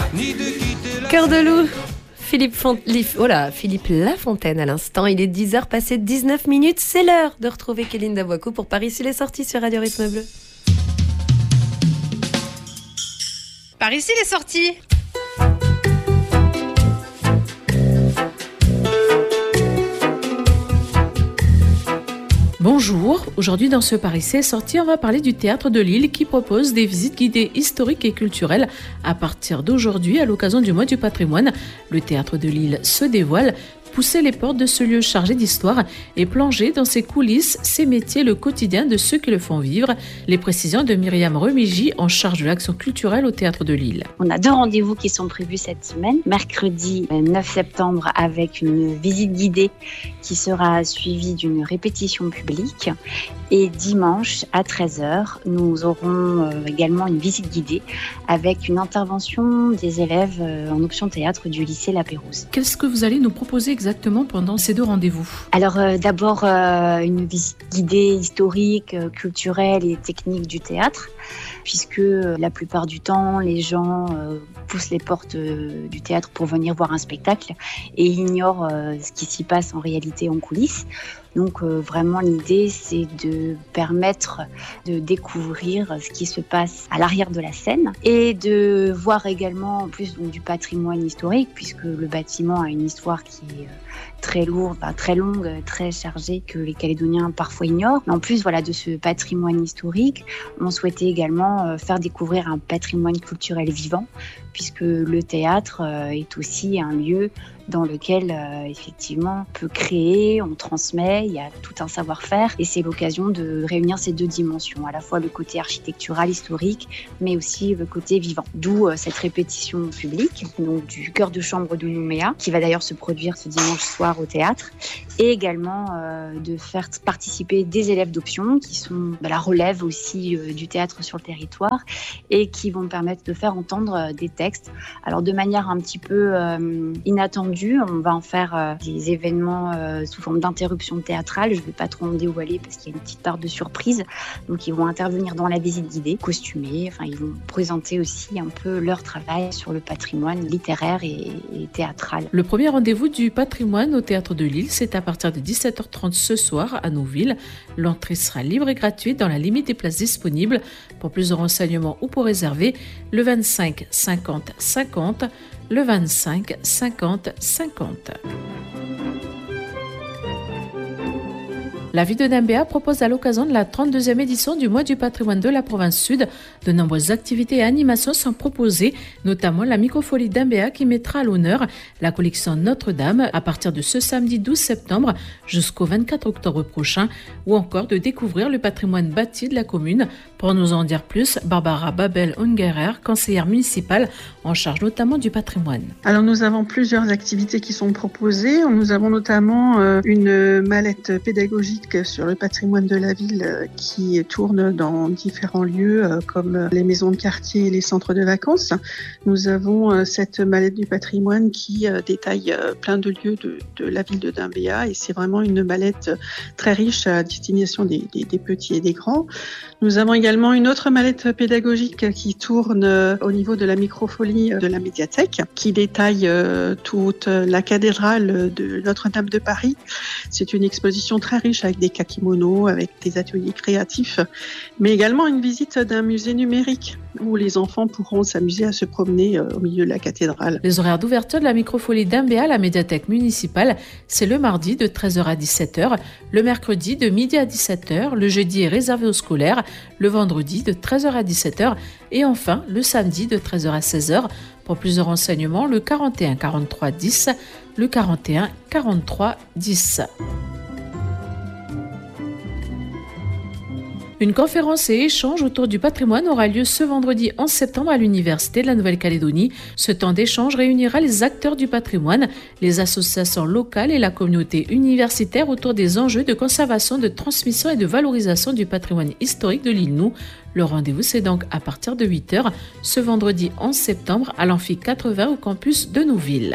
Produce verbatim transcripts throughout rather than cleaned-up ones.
Cœur de loup, Philippe, Font... oh là, Philippe Lafontaine à l'instant. Il est dix heures passées dix-neuf minutes. C'est l'heure de retrouver Kéline Davoicou pour Paris ici les sorties sur Radio Rythme Bleu. Par ici les sorties. Bonjour, aujourd'hui dans ce Paris c'est sorti, on va parler du Théâtre de Lille qui propose des visites guidées historiques et culturelles à partir d'aujourd'hui à l'occasion du mois du patrimoine. Le Théâtre de Lille se dévoile, pousser les portes de ce lieu chargé d'histoire et plonger dans ses coulisses, ses métiers, le quotidien de ceux qui le font vivre. Les précisions de Myriam Remigi en charge de l'action culturelle au Théâtre de Lille. On a deux rendez-vous qui sont prévus cette semaine. Mercredi neuf septembre avec une visite guidée qui sera suivie d'une répétition publique. Et dimanche à treize heures, nous aurons également une visite guidée avec une intervention des élèves en option théâtre du lycée La Pérouse. Qu'est-ce que vous allez nous proposer exactement pendant ces deux rendez-vous? Alors euh, d'abord euh, une visite guidée historique, euh, culturelle et technique du théâtre, puisque euh, la plupart du temps les gens euh, poussent les portes euh, du théâtre pour venir voir un spectacle et ignorent euh, ce qui s'y passe en réalité en coulisses. Donc euh, vraiment l'idée c'est de permettre de découvrir ce qui se passe à l'arrière de la scène et de voir également en plus donc, du patrimoine historique, puisque le bâtiment a une histoire qui est euh, très lourde, enfin, très longue, très chargée, que les Calédoniens parfois ignorent. Mais en plus voilà, de ce patrimoine historique, on souhaitait également euh, faire découvrir un patrimoine culturel vivant, puisque le théâtre euh, est aussi un lieu dans lequel euh, effectivement on peut créer, on transmet, il y a tout un savoir-faire et c'est l'occasion de réunir ces deux dimensions, à la fois le côté architectural, historique, mais aussi le côté vivant. D'où euh, cette répétition publique, donc du chœur de chambre de Nouméa, qui va d'ailleurs se produire ce dimanche soir au théâtre, et également euh, de faire participer des élèves d'option qui sont bah, la relève aussi euh, du théâtre sur le territoire et qui vont permettre de faire entendre euh, des textes. Alors de manière un petit peu euh, inattendue, on va en faire euh, des événements euh, sous forme d'interruption théâtrale. Je ne vais pas trop en dévoiler parce qu'il y a une petite part de surprise. Donc ils vont intervenir dans la visite guidée, costumés. Enfin, ils vont présenter aussi un peu leur travail sur le patrimoine littéraire et, et théâtral. Le premier rendez-vous du patrimoine au Théâtre de Lille, c'est à partir de dix-sept heures trente ce soir à Nouville. L'entrée sera libre et gratuite dans la limite des places disponibles. Pour plus de renseignements ou pour réserver, le vingt-cinq cinquante cinquante, le vingt-cinq cinquante cinquante. La ville de Dambéa propose à l'occasion de la trente-deuxième édition du mois du patrimoine de la province sud, de nombreuses activités et animations sont proposées, notamment la microfolie Dambéa qui mettra à l'honneur la collection Notre-Dame à partir de ce samedi douze septembre jusqu'au vingt-quatre octobre prochain, ou encore de découvrir le patrimoine bâti de la commune. Pour nous en dire plus, Barbara Babel-Ungerer, conseillère municipale en charge notamment du patrimoine. Alors nous avons plusieurs activités qui sont proposées. Nous avons notamment euh, une mallette pédagogique sur le patrimoine de la ville euh, qui tourne dans différents lieux euh, comme les maisons de quartier et les centres de vacances. Nous avons euh, cette mallette du patrimoine qui euh, détaille euh, plein de lieux de, de la ville de Dambéa et c'est vraiment une mallette très riche à destination des, des, des petits et des grands. Nous avons également une autre mallette pédagogique qui tourne euh, au niveau de la microfolie de la médiathèque qui détaille euh, toute la cathédrale de Notre-Dame de Paris. C'est une exposition très riche avec des kakimonos, avec des ateliers créatifs, mais également une visite d'un musée numérique où les enfants pourront s'amuser à se promener euh, au milieu de la cathédrale. Les horaires d'ouverture de la microfolie Dambéa à la médiathèque municipale, c'est le mardi de treize heures à dix-sept heures, le mercredi de midi à dix-sept heures, le jeudi est réservé aux scolaires, le vendredi de treize heures à dix-sept heures et enfin le samedi de treize heures à seize heures. Pour plus de renseignements, le quarante et un quarante-trois dix, le quarante et un quarante-trois dix. Une conférence et échange autour du patrimoine aura lieu ce vendredi onze septembre à l'Université de la Nouvelle-Calédonie. Ce temps d'échange réunira les acteurs du patrimoine, les associations locales et la communauté universitaire autour des enjeux de conservation, de transmission et de valorisation du patrimoine historique de l'île Nou. Le rendez-vous, c'est donc à partir de huit heures ce vendredi onze septembre à l'Amphi quatre-vingts au campus de Nouville.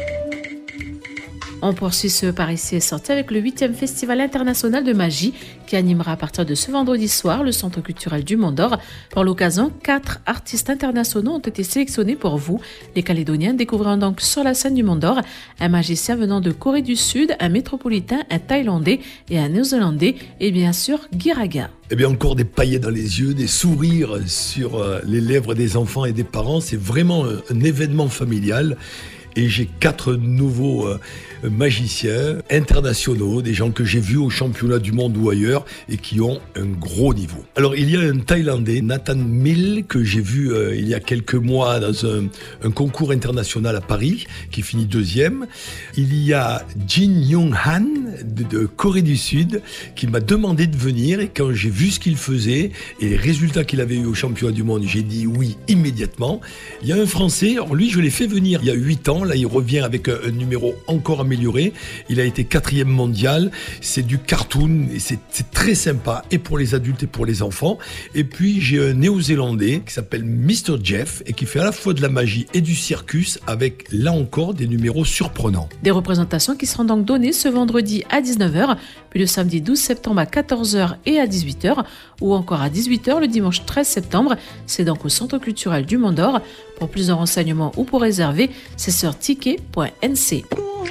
On poursuit ce Paris ici est sorti avec le huitième Festival international de magie qui qui animera à partir de ce vendredi soir le Centre culturel du Mont d'Or. Pour l'occasion, quatre artistes internationaux ont été sélectionnés pour vous. Les Calédoniens découvriront donc sur la scène du Mont d'Or un magicien venant de Corée du Sud, un métropolitain, un Thaïlandais et un Néo-Zélandais et bien sûr Guy Raga. Eh bien, encore des paillettes dans les yeux, des sourires sur euh, les lèvres des enfants et des parents. C'est vraiment un, un événement familial. Et j'ai quatre nouveaux euh, magiciens internationaux, des gens que j'ai vus au championnat du monde ou ailleurs et qui ont un gros niveau. Alors il y a un Thaïlandais, Nathan Mill, que j'ai vu euh, il y a quelques mois dans un, un concours international à Paris, qui finit deuxième. Il y a Jin Young Han de, de Corée du Sud qui m'a demandé de venir, et quand j'ai vu ce qu'il faisait et les résultats qu'il avait eu au championnat du monde, j'ai dit oui immédiatement. Il y a un Français, alors lui je l'ai fait venir il y a huit ans. Là, il revient avec un, un numéro encore amélioré. Il a été quatrième mondial. C'est du cartoon et c'est, c'est très sympa, et pour les adultes et pour les enfants. Et puis, j'ai un Néo-Zélandais qui s'appelle mister Jeff et qui fait à la fois de la magie et du circus avec, là encore, des numéros surprenants. Des représentations qui seront donc données ce vendredi à dix-neuf heures, puis le samedi douze septembre à quatorze heures et à dix-huit heures, ou encore à dix-huit heures le dimanche treize septembre. C'est donc au Centre culturel du Mont d'Or. Pour plus de renseignements ou pour réserver, c'est sur ticket point n c.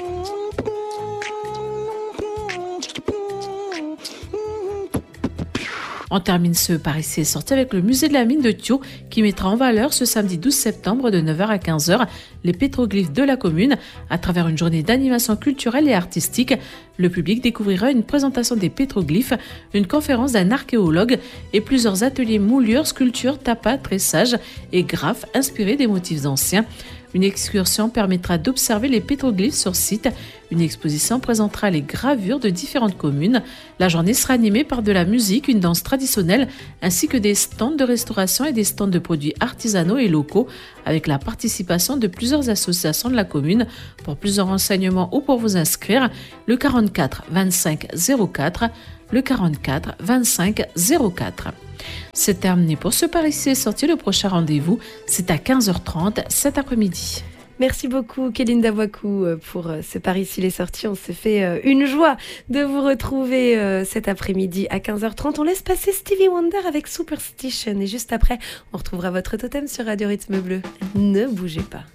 On termine ce Par ici est sorti avec le musée de la mine de Thio qui mettra en valeur ce samedi douze septembre de neuf heures à quinze heures les pétroglyphes de la commune à travers une journée d'animation culturelle et artistique. Le public découvrira une présentation des pétroglyphes, une conférence d'un archéologue et plusieurs ateliers moulures, sculptures, tapas, tressage et graphes inspirés des motifs anciens. Une excursion permettra d'observer les pétroglyphes sur site. Une exposition présentera les gravures de différentes communes. La journée sera animée par de la musique, une danse traditionnelle, ainsi que des stands de restauration et des stands de produits artisanaux et locaux, avec la participation de plusieurs associations de la commune. Pour plus de renseignements ou pour vous inscrire, le quarante-quatre vingt-cinq zéro quatre, le quarante-quatre vingt-cinq zéro quatre. C'est terminé pour ce Par ici est sorti. Le prochain rendez-vous, c'est à quinze heures trente cet après-midi. Merci beaucoup, Kéline Davoicou, pour ce Par ici est sorti. On s'est fait une joie de vous retrouver cet après-midi à quinze heures trente. On laisse passer Stevie Wonder avec Superstition. Et juste après, on retrouvera votre totem sur Radio Rythme Bleu. Ne bougez pas.